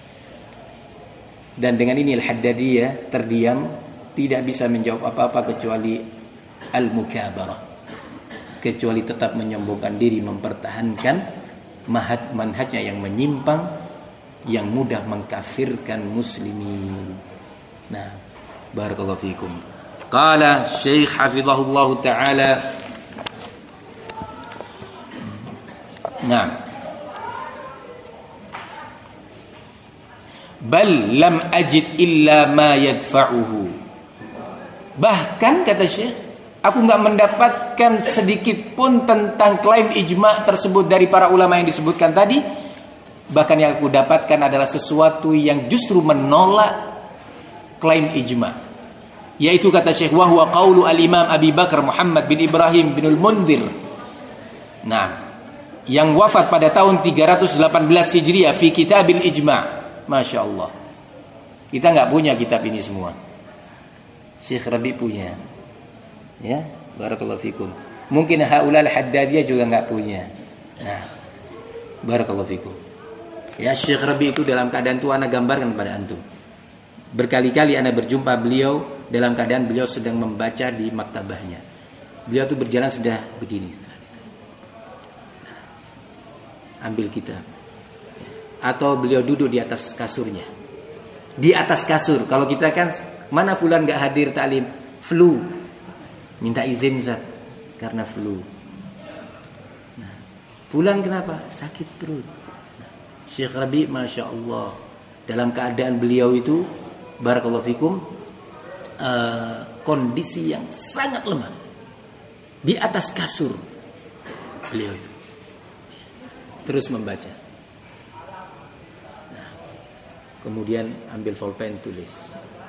S1: Dan dengan ini Al-Haddadiyah terdiam, tidak bisa menjawab apa-apa kecuali al-mukabarah, kecuali tetap menyombongkan diri, mempertahankan manhajnya yang menyimpang, yang mudah mengkafirkan muslimin. Nah, barakallahu fikum. Qala Syekh hafizahullah taala, nah, bal lam ajid illa ma yadfa'uhu. Bahkan kata Syekh, aku enggak mendapatkan sedikit pun tentang klaim ijma' tersebut dari para ulama yang disebutkan tadi. Bahkan yang aku dapatkan adalah sesuatu yang justru menolak klaim ijma'. Yaitu kata Syekh, wa huwa qaulu al-Imam Abi Bakar Muhammad bin Ibrahim bin al-Mundhir. Nah, yang wafat pada tahun tiga ratus delapan belas Hijriah fi Kitabil Ijma'. Masya Allah, kita nggak punya kitab ini semua. Syekh Rabi punya, ya, barakallahu fikum. Mungkin haulal Haddadiyah juga nggak punya. Nah, barakallahu fikum. Ya, Syekh Rabi itu dalam keadaan itu ana gambarkan pada antum. Berkali-kali ana berjumpa beliau dalam keadaan beliau sedang membaca di maktabahnya. Beliau itu berjalan sudah begini. Ambil kitab. Atau beliau duduk di atas kasurnya. Di atas kasur. Kalau kita kan, mana fulan gak hadir ta'lim? Flu. Minta izin Ustaz, karena flu. Nah, fulan kenapa? Sakit perut. Nah, Syekh Rabi, Masya Allah, dalam keadaan beliau itu, barakallahu fikum, uh, kondisi yang sangat lemah. Di atas kasur beliau itu. Terus membaca. Kemudian ambil pulpen, tulis.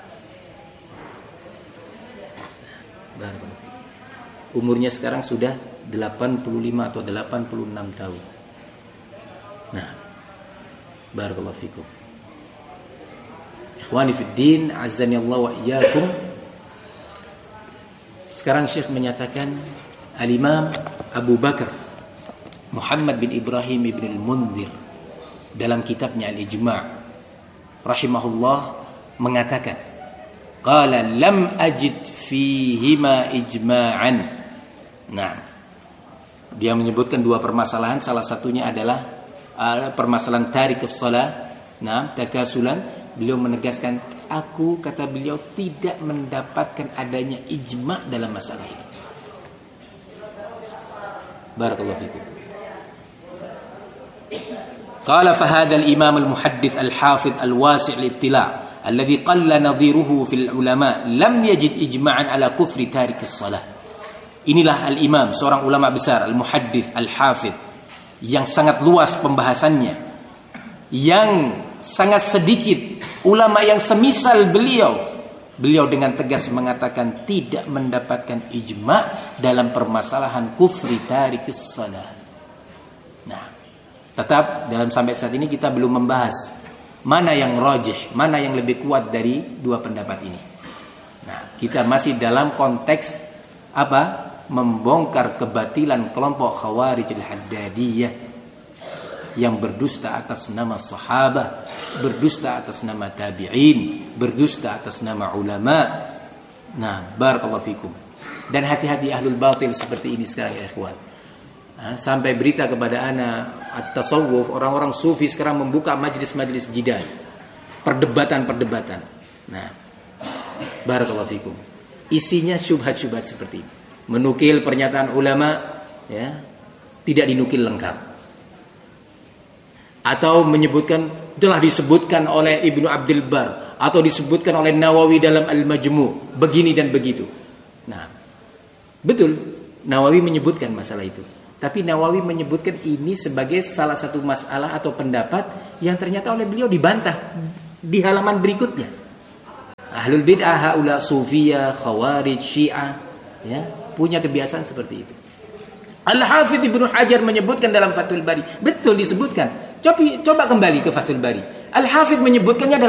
S1: Umurnya sekarang sudah delapan puluh lima atau delapan puluh enam tahun. Nah, barakallahu fikum. Ikhwani fid din, azani Allah wa iyyakum. Sekarang Syekh menyatakan Al-Imam Abu Bakar Muhammad bin Ibrahim ibn al-Mundhir dalam kitabnya Al-Ijma' rahimahullah mengatakan, qala lam ajid fihima ijma'an. Nah, dia menyebutkan dua permasalahan, salah satunya adalah uh, permasalahan tarikus shalah, nah, takasulan. Beliau menegaskan, aku, kata beliau, tidak mendapatkan adanya ijma' dalam masalah ini. Barakallahu fikum. Qala fa hadha al-imam al-muhaddits al-hafidh al-wasi' al-ittila' alladhi qalla nadhiruhu fil ulama lam yajid ijma'an ala kufri tarikis shalah. Inilah al-imam, seorang ulama besar, al-muhaddits al-hafidh, yang sangat luas pembahasannya, yang sangat sedikit ulama yang semisal beliau. Beliau dengan tegas mengatakan tidak mendapatkan ijma' dalam permasalahan kufri tarikis shalah. Nah, tetap dalam sampai saat ini kita belum membahas mana yang rajih, mana yang lebih kuat dari dua pendapat ini. Nah, kita masih dalam konteks apa? Membongkar kebatilan kelompok Khawarij al-Haddadiyah yang berdusta atas nama sahabat, berdusta atas nama tabi'in, berdusta atas nama ulama. Nah, barakallahu fikum. Dan hati-hati ahlul batil seperti ini sekarang ya ikhwan. Sampai berita kepada ana at-tasawuf, orang-orang sufi sekarang membuka majlis-majlis jidal, perdebatan-perdebatan. Nah, barakallahu fikum. Isinya syubhat-syubhat seperti ini. Menukil pernyataan ulama, ya, tidak dinukil lengkap. Atau menyebutkan, telah disebutkan oleh Ibnu Abdul Bar, atau disebutkan oleh Nawawi dalam Al-Majmu', begini dan begitu. Nah, betul.
S2: Nawawi menyebutkan masalah itu. Tapi Nawawi menyebutkan ini sebagai salah satu masalah atau pendapat yang ternyata oleh beliau dibantah di halaman berikutnya. Ahlul bid'ah haula sufiyah, khawarij, syiah, ya, punya kebiasaan seperti itu. Al-Hafidz Ibnu Hajar menyebutkan dalam Fathul Bari, betul disebutkan. Coba coba kembali ke Fathul Bari. Al-Hafidz menyebutkannya dalam